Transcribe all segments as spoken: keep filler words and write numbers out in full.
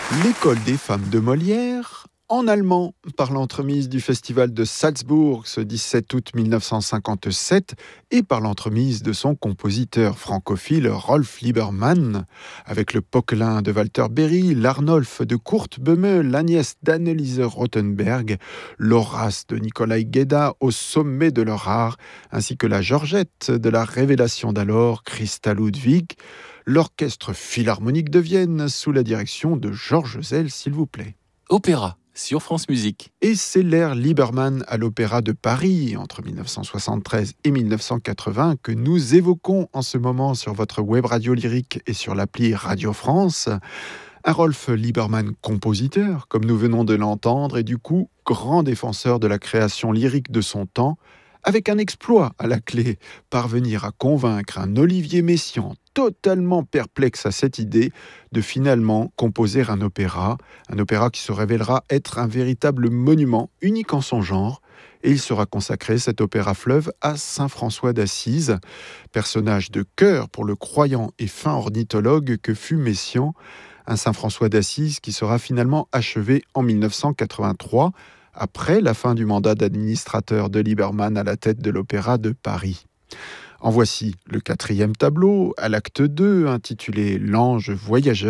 L'école des femmes de Molière, en allemand, par l'entremise du festival de Salzbourg ce dix-sept août mille neuf cent cinquante-sept et par l'entremise de son compositeur francophile Rolf Liebermann, avec le Poquelin de Walter Berry, l'Arnolf de Kurt Böhme, l'Agnès d'Anneliese Rothenberg, l'Horace de Nikolai Gueda au sommet de leur art, ainsi que la Georgette de la révélation d'alors, Christa Ludwig, l'Orchestre Philharmonique de Vienne sous la direction de Georges Zell, s'il vous plaît. Opéra sur France Musique. Et c'est l'ère Liebermann à l'Opéra de Paris entre mille neuf cent soixante-treize et mille neuf cent quatre-vingts que nous évoquons en ce moment sur votre web radio lyrique et sur l'appli Radio France. Un Rolf Liebermann compositeur, comme nous venons de l'entendre, et du coup grand défenseur de la création lyrique de son temps, avec un exploit à la clé, parvenir à convaincre un Olivier Messiaen totalement perplexe à cette idée de finalement composer un opéra, un opéra qui se révélera être un véritable monument unique en son genre, et il sera consacré, cet opéra fleuve, à saint François d'Assise, personnage de cœur pour le croyant et fin ornithologue que fut Messiaen, un saint François d'Assise qui sera finalement achevé en mille neuf cent quatre-vingt-trois, après la fin du mandat d'administrateur de Liebermann à la tête de l'Opéra de Paris. En voici le quatrième tableau, à l'acte deux, intitulé « L'ange voyageur »,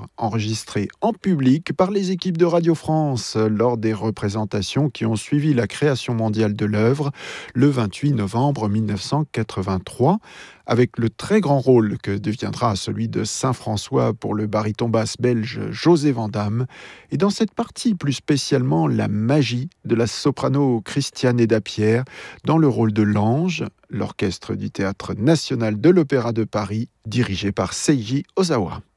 enregistré en public par les équipes de Radio France lors des représentations qui ont suivi la création mondiale de l'œuvre le vingt-huit novembre mille neuf cent quatre-vingt-trois, avec le très grand rôle que deviendra celui de saint François pour le baryton basse belge José Van Damme, et dans cette partie plus spécialement la magie de la soprano Christiane Eda-Pierre dans le rôle de l'ange, l'orchestre du Théâtre national de l'Opéra de Paris, dirigé par Seiji Ozawa.